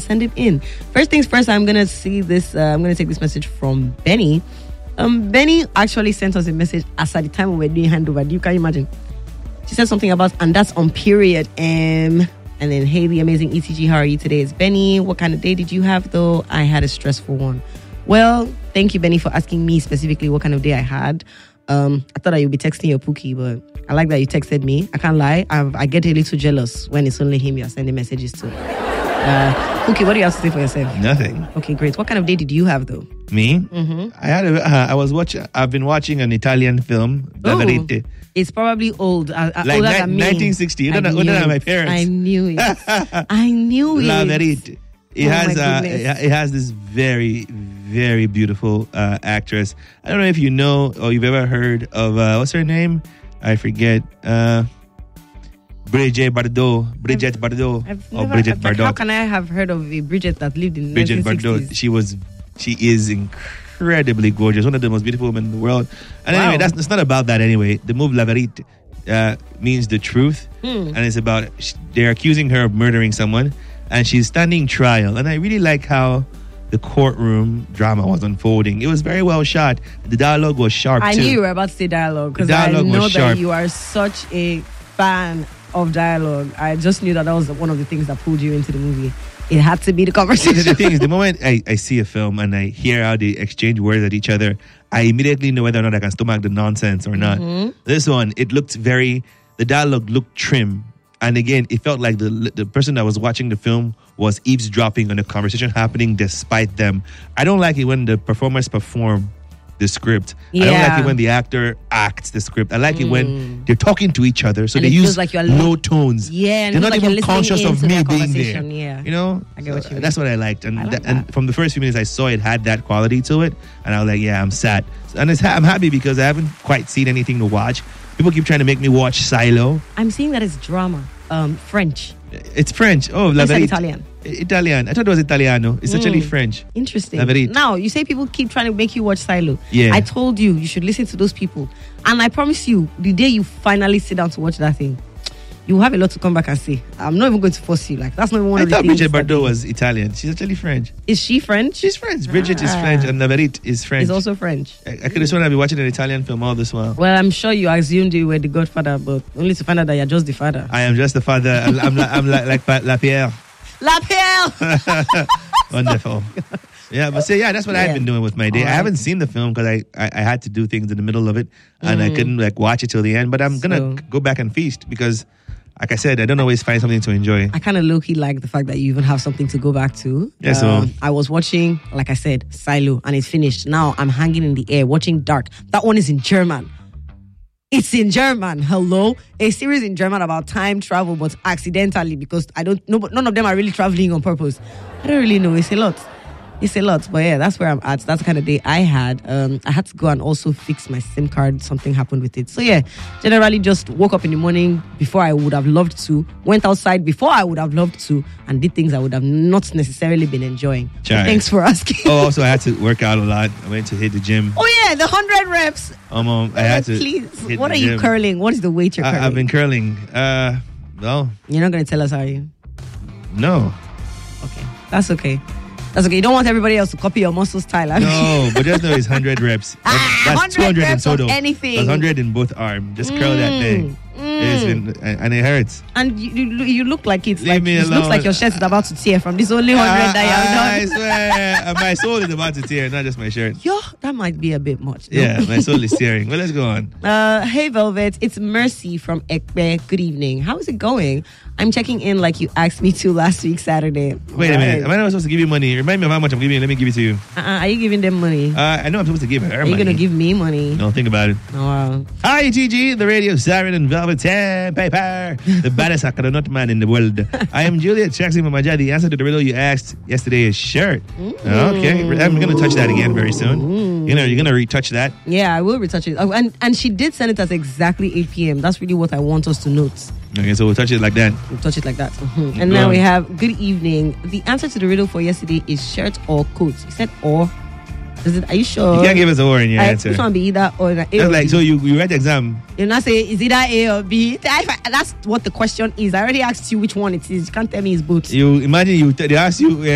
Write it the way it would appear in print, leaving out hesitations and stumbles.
send it in. First things first, I'm going to see this. I'm going to take this message from Benny. Benny actually sent us a message as at the time we were doing handover. You can imagine. She said something about, and that's on period. And then, hey, the amazing ETG, how are you today? It's Benny. What kind of day did you have, though? I had a stressful one. Well, thank you, Benny, for asking me specifically what kind of day I had. I thought that you'd be texting your Pookie, but I like that you texted me. I can't lie. I get a little jealous when it's only him you're sending messages to. Pookie, what do you have to say for yourself? Nothing. Okay, great. What kind of day did you have, though? Me? Mm-hmm. I've been watching an Italian film, La Verite. It's probably old. Like older than me. 1960. You don't know my parents. I knew it. I knew it. La Verite. It has this very, very beautiful actress. I don't know if you know or you've ever heard of what's her name? I forget. Brigitte Bardot. How can I have heard of a Bridget that lived in the 1960s? Brigitte Bardot. She is incredibly gorgeous. One of the most beautiful women in the world. And anyway, it's not about that anyway. The move La Verite means the truth. And it's about, they're accusing her of murdering someone. And she's standing trial. And I really like how the courtroom drama was unfolding. It was very well shot. The dialogue was sharp too. I knew you were about to say dialogue because I know that you are such a fan of dialogue. I just knew that was one of the things that pulled you into the movie. It had to be the conversation. The thing is, the moment I see a film and I hear how they exchange words at each other, I immediately know whether or not I can stomach the nonsense or not. Mm-hmm. This one, the dialogue looked trim. And again, it felt like the person that was watching the film was eavesdropping on the conversation happening despite them. I don't like it when the performers perform the script. Yeah. I don't like it when the actor acts the script. I like it when they're talking to each other, so they use like low tones. Yeah, they're not even conscious of me being there. Yeah. You know, I get what you mean. That's what I liked, and and from the first few minutes I saw it had that quality to it, and I was like, yeah, I'm sad, and I'm happy because I haven't quite seen anything to watch. People keep trying to make me watch Silo. I'm seeing that it's drama. French. It's French. Oh, La Verite. Italian. I thought it was Italiano. It's actually French. Interesting. Now, you say people keep trying to make you watch Silo. Yeah. I told you should listen to those people. And I promise you, the day you finally sit down to watch that thing, you will have a lot to come back and say. I'm not even going to force you. Like, that's not even one of the things. I thought Brigitte Bardot was Italian. She's actually French. Is she French? She's French. Brigitte is French and La Verite is French. She's also French. I could have sworn I'd be watching an Italian film all this while. Well, I'm sure you assumed you were the godfather, but only to find out that you're just the father. I am just the father. I'm like La Pierre. La Pierre! Wonderful. Yeah, but that's what I've been doing with my day. I haven't seen the film because I had to do things in the middle of it and I couldn't watch it till the end. But I'm going to go back and feast because, like I said, I don't always find something to enjoy. I kind of low-key like the fact that you even have something to go back to. Yeah, so I was watching, like I said, Silo, and it's finished. Now I'm hanging in the air watching Dark. That one is in German. It's in German. Hello? A series in German about time travel, but accidentally because I don't know, but none of them are really traveling on purpose. I don't really know. It's a lot. But yeah, that's where I'm at. That's the kind of day I had. I had to go and also fix my SIM card. Something happened with it. So yeah, generally just woke up in the morning before I would have loved to, went outside before I would have loved to, and did things I would have not necessarily been enjoying. So thanks for asking. Oh, also I had to work out a lot. I went to hit the gym. Oh yeah, the 100 reps. I had to. Please, what are you curling? What is the weight you're curling? I've been curling. Well, you're not going to tell us, are you? No. Okay, that's okay. That's okay. You don't want everybody else to copy your muscle style. No, but just know it's 100 reps. That's 200 in total. Anything. That's 100 in both arms. Just curl that thing. And it hurts. And you look like it's Leave me alone. It looks like your shirt is about to tear from this only 100 that you have done. I swear. My soul is about to tear, not just my shirt. Yo, that might be a bit much. No? Yeah, my soul is tearing. Well, let's go on. Hey, Velvet. It's Mercy from Ekpe. Good evening. How is it going? I'm checking in like you asked me to last week, Saturday. Wait a minute. Am I not supposed to give you money? Remind me of how much I'm giving you. Let me give it to you. Are you giving them money? I know I'm supposed to give her money. Are you going to give me money? No, think about it. Oh, wow. Hi, TG, the radio siren and Velvet Paper, the baddest acronaut man in the world. I am Juliet Jackson from Maja. The answer to the riddle you asked yesterday is shirt. Okay, I'm going to touch that again very soon. You're going to retouch that? Yeah, I will retouch it. Oh, and she did send it at exactly 8 p.m. That's really what I want us to note. Okay, so we'll touch it like that. We'll touch it like that. And now we have good evening. The answer to the riddle for yesterday is shirt or coat. You said or. Is it? Are you sure? You can't give us a or in your answer. Which one be either or? That's like, so you write the exam. You're not saying is either A or B. That's what the question is. I already asked you which one it is. You can't tell me it's both. You imagine they ask you